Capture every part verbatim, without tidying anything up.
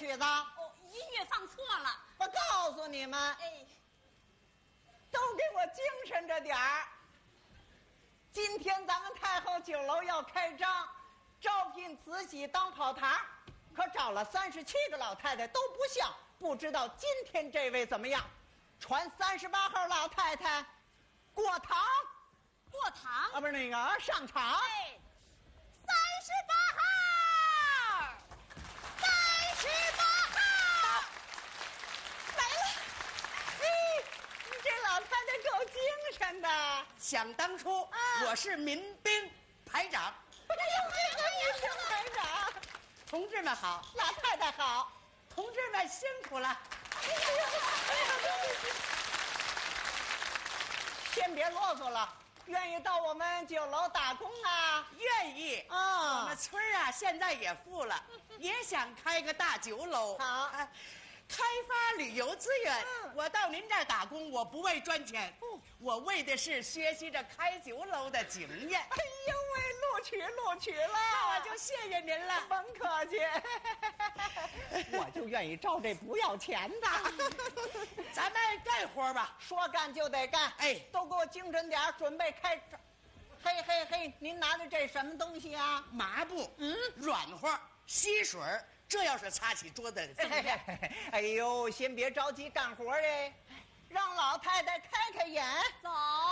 曲子？ 哦，音乐放错了。 我告诉你们， 哎， 都给我精神着点儿。今天咱们太后酒楼要开张，招聘慈禧当跑堂，可找了三十七个老太太都不像，不知道今天这位怎么样？传三十八号老太太过堂， 过堂啊，不是那个上场。 哎，三十八号，三十八号来了。嘿，你这老太太够精神的。 想当初， 啊我是民兵排长。 哎呦，这个民兵排长， 同志们好， 老太太好。 同志们辛苦了。 哎呀，哎呀，先别啰嗦了，愿意到我们酒楼打工啊？ 愿意啊我们村儿啊，现在也富了，也想开个大酒楼。 好哎开发旅游资源。 嗯我到您这儿打工，我不为赚钱， 嗯我为的是学习着开酒楼的经验。 哎呦喂，录取录取了， 那我就谢谢您了。 甭客气，我就愿意招这不要钱的。 咱们干活吧。 说干就得干， 哎都给我精神点儿，准备开张。嘿嘿嘿，您拿的这什么东西啊？ 麻布， 嗯软和，吸水儿，这要是擦起桌子怎么样？ 哎呦，先别着急干活哎，让老太太开开眼， 走，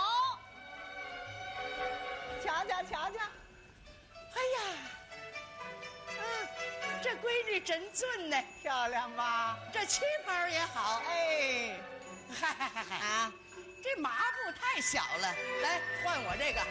瞧瞧瞧瞧。 哎呀，嗯，这闺女真俊呢， 漂亮吧？ 这旗袍也好。 哎， 嗨嗨嗨嗨啊， 这麻布太小了，来换我这个。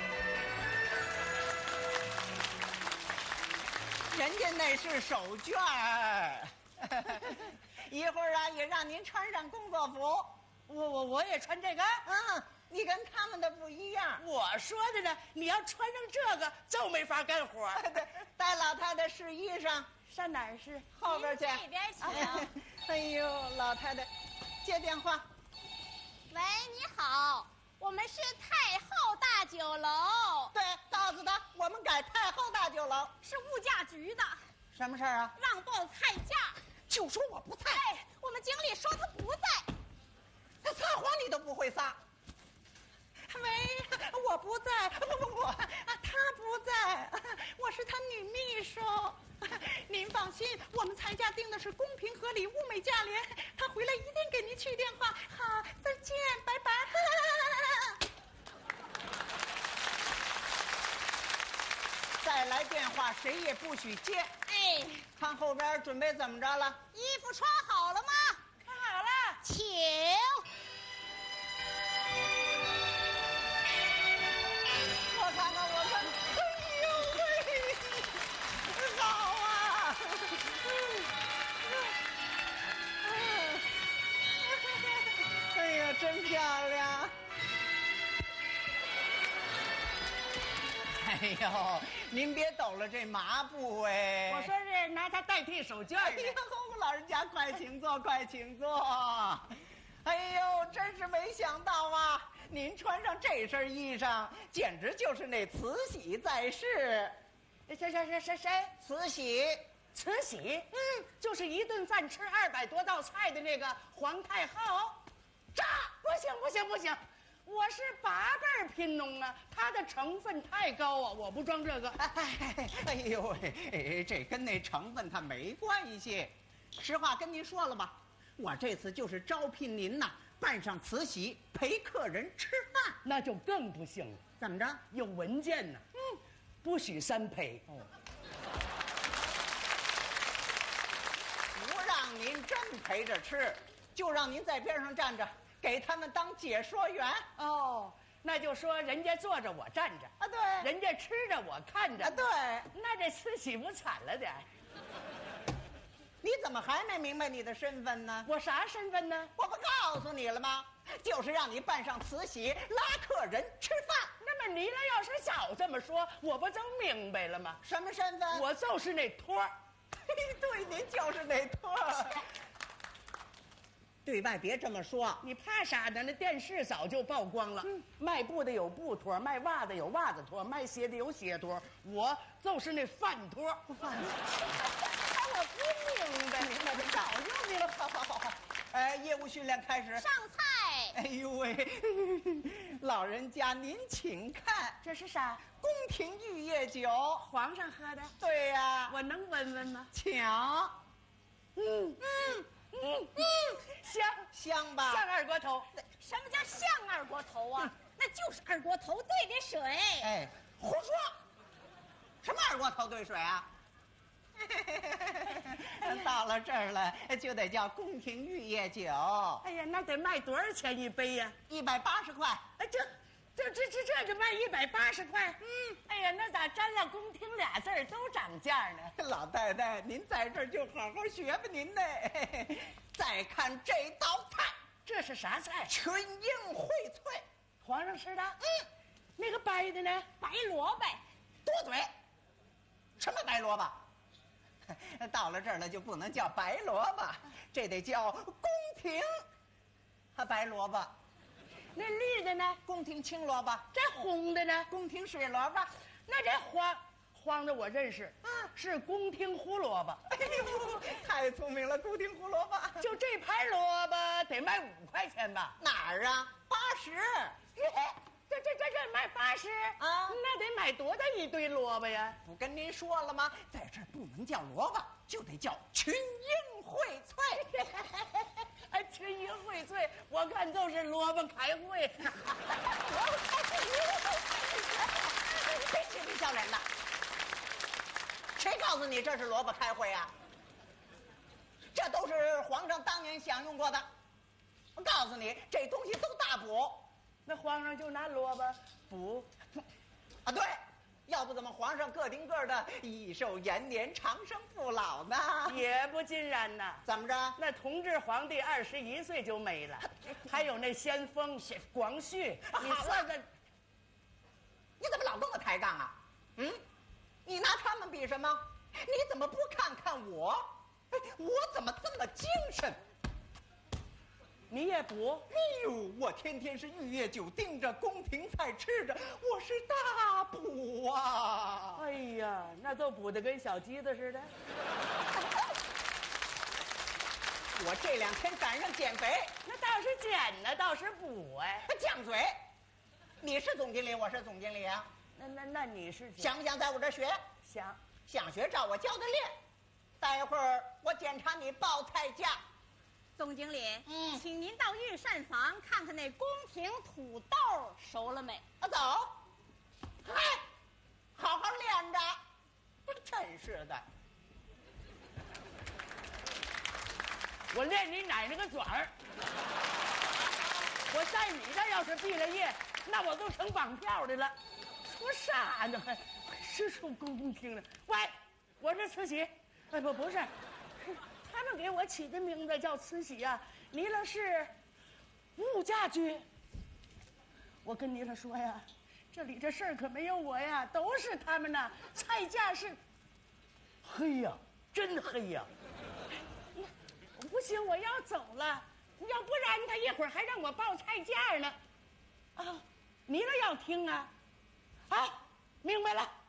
人家那是手绢儿。一会儿啊，也让您穿上工作服。 我我我也穿这个。 嗯，你跟他们的不一样。 我说的呢，你要穿上这个就没法干活。 对，带老太太试衣裳， 上哪儿是？ 后边去。 这边请。 哎呦，老太太，接电话。 喂，你好，我们是太后大酒楼， 对，告诉他我们改太后大酒楼。 是物价局的， 什么事儿啊？ 让报菜价。 就说我不在， 哎，我们经理说他不在。 他撒谎你都不会撒。喂，我不在，不不不，他不在，我是他女秘书。您放心，我们菜价定的是公平合理、物美价廉。他回来一定给您去电话。好，再见，拜拜。再来电话，谁也不许接。 哎， 看后边准备怎么着了？ 衣服穿好了吗？ 看好了。 请。 我看看，我看看，哎呦喂，好啊！哎呀，真漂亮！哎呦，您别抖了这麻布哎！ 我说是拿它代替手绢呢。 哎呦，老人家快请坐，快请坐。哎呦，真是没想到啊！您穿上这身衣裳，简直就是那慈禧在世。 谁谁谁谁谁？ 慈禧， 慈禧？嗯，就是一顿饭吃二百多道菜的那个皇太后。炸！不行不行不行，我是八辈儿贫农啊，它的成分太高啊，我不装这个。 哎，哎呦喂，哎，这跟那成分它没关系。实话跟您说了吧，我这次就是招聘您呐，扮上慈禧陪客人吃饭。 那就更不行了， 怎么着？ 有文件呢。嗯，不许三陪。 哦，不让您真陪着吃，就让您在边上站着，给他们当解说员。 哦，那就说人家坐着我站着啊，对， 人家吃着我看着啊，对。 那这慈禧不惨了点儿？ 你怎么还没明白你的身份呢？ 我啥身份呢？ 我不告诉你了吗？就是让你扮上慈禧拉客人吃饭。 那么你呢？要是早这么说，我不就明白了吗？ 什么身份？ 我就是那托儿。 对，您就是那托儿。对外别这么说， 你怕啥呢？那电视早就曝光了。嗯，卖布的有布托，卖袜子有袜子托，卖鞋的有鞋托，我就是那饭托。 饭托。 我不明白， 明白的早就明白。好好好好，哎，业务训练开始。 上菜。 哎呦喂，老人家您请看， 这是啥？ 宫廷玉液酒， 皇上喝的。 对呀， 我能闻闻吗？ 请。 嗯嗯嗯嗯，香香吧？ 像二锅头。 什么叫像二锅头啊？那就是二锅头兑的水。 哎，胡说！什么二锅头兑水啊？到了这儿了，就得叫宫廷玉液酒。 哎呀，那得卖多少钱一杯呀？ 一百八十块。 哎，这这这这这就卖一百八十块。嗯，哎呀，那咋沾了宫廷俩字儿都涨价呢？ 老太太，您在这儿就好好学吧您的。再看这道菜， 这是啥菜？ 群英荟萃。 皇上吃的？ 嗯， 那个白的呢？ 白萝卜。 多嘴。什么白萝卜？到了这儿了就不能叫白萝卜，这得叫宫廷和白萝卜。 那绿的呢？ 宫廷青萝卜。 这红的呢？ 宫廷水萝卜。 那这黄黄的我认识，啊，是宫廷胡萝卜。 哎呦，太聪明了，宫廷胡萝卜。 就这盘萝卜得卖五块钱吧？ 哪儿啊？八十。 这这这这卖八十啊？ 那得买多大一堆萝卜呀？ 不跟您说了吗？在这儿不能叫萝卜，就得叫群英荟萃。 哎，群英荟萃，我看就是萝卜开会。 萝卜开会，别嬉皮笑脸的。谁告诉你这是萝卜开会啊？这都是皇上当年享用过的。我告诉你，这东西都大补。 那皇上就拿萝卜补， 啊，对，要不怎么皇上个顶个的益寿延年、长生不老呢？ 也不尽然呐。 怎么着？ 那同治皇帝二十一岁就没了，还有那先锋广旭，你算算， 你怎么老跟我抬杠啊？嗯，你拿他们比什么？你怎么不看看我？哎，我怎么这么精神？ 你也补？ 哎呦，我天天是玉液酒盯着，宫廷菜吃着，我是大补啊！ 哎呀，那都补得跟小鸡子似的。 我这两天赶上减肥， 那倒是减呢，倒是补哎。 犟嘴，你是总经理，我是总经理啊。 那那那你是想不想在我这儿学？ 想， 想学照我教的练。待会儿我检查你报菜价。 总经理， 嗯， 请您到御膳房看看那宫廷土豆熟了没？ 啊，走。嗨，好好练着。真是的， 我练你奶奶个爪儿！我在你这要是毕了业，那我都成绑票的了。说啥呢？还是出宫廷了？喂，我是慈禧。哎，不不是。他们给我起的名字叫慈禧呀、啊，弥勒是物价局。我跟弥勒说呀，这里这事儿可没有我呀，都是他们呐。菜价是黑呀，真黑呀。不行，我要走了，要不然他一会儿还让我报菜价呢。啊，弥勒要听啊。好，明白了。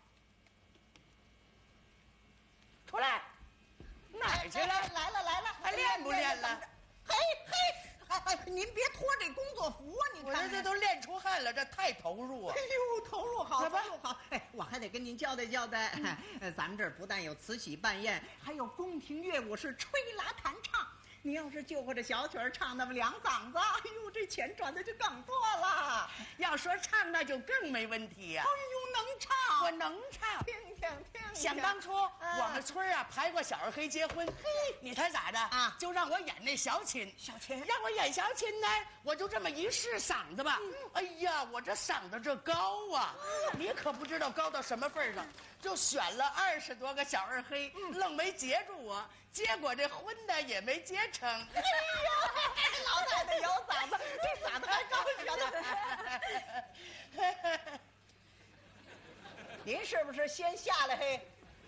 出来。哪儿去了？ 来了来了， 还练不练了？ 嘿嘿，哎哎，您别脱这工作服啊！你看， 我这这都练出汗了，这太投入啊！ 哎呦，投入好， 投入好。哎，我还得跟您交代交代，嗯、咱们这儿不但有慈禧办宴，还有宫廷乐舞是吹拉弹唱。你要是就会这小曲儿唱那么两嗓子，哎呦，这钱赚的就更多了。 要说唱，那就更没问题呀、啊。 哎呦，能唱， 我能唱。 听听听。 想当初，啊、我们村啊排过小二黑结婚，嘿，你猜咋的啊？ 就让我演那小琴， 小琴， 让我演小琴呢，我就这么一试嗓子吧，嗯、哎呀，我这嗓子这高啊，嗯、你可不知道高到什么份上，就选了二十多个小二黑，嗯、愣没接住我。结果这婚呢也没结成。哎呦，老太太有嗓子，这嗓子还高着呢。您是不是先下来嘿？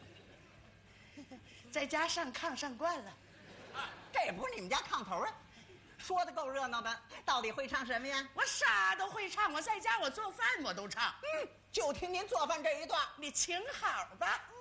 在家上炕上惯了。 这也不是你们家炕头啊，说的够热闹的。到底会唱什么呀？ 我啥都会唱，我在家我做饭我都唱。 嗯，就听您做饭这一段， 你请好吧。 嗯